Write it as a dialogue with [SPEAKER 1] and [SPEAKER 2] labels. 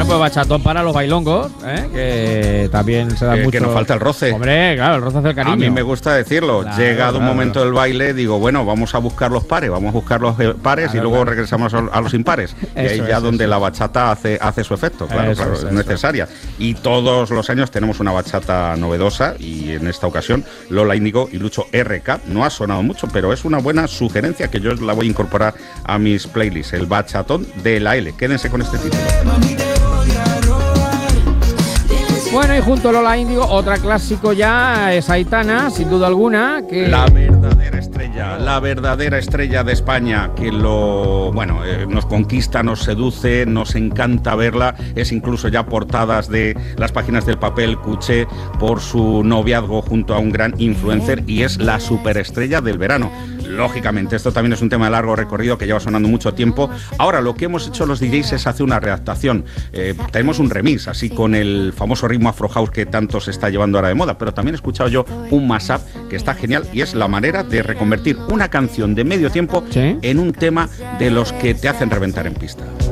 [SPEAKER 1] Bueno, pues bachatón para los bailongos, que también se da mucho.
[SPEAKER 2] Que nos falta el roce.
[SPEAKER 1] Hombre, claro, el roce hace el cariño.
[SPEAKER 2] A mí me gusta decirlo.
[SPEAKER 1] Claro,
[SPEAKER 2] Llegado un momento del baile, digo, bueno, vamos a buscar los pares, vamos a buscar los pares y luego regresamos a los impares. Y ahí ya donde la bachata hace su efecto, claro, es necesaria. Y todos los años tenemos una bachata novedosa y en esta ocasión Lola Índigo y Lucho RK. No ha sonado mucho, pero es una buena sugerencia que yo la voy a incorporar a mis playlists. El bachatón de la L. Quédense con este título.
[SPEAKER 1] Bueno, y junto a Lola Índigo, otra clásico ya es Aitana, sin duda alguna. Que...
[SPEAKER 2] La verdadera estrella de España, que nos conquista, nos seduce, nos encanta verla. Es incluso ya portadas de las páginas del papel Cuché por su noviazgo junto a un gran influencer y es la superestrella del verano. Lógicamente, esto también es un tema de largo recorrido que lleva sonando mucho tiempo. Ahora, lo que hemos hecho los DJs es hacer una readaptación. Tenemos un remix, así con el famoso ritmo Afro House que tanto se está llevando ahora de moda, pero también he escuchado yo un mashup que está genial y es la manera de reconvertir una canción de medio tiempo en un tema de los que te hacen reventar en pista.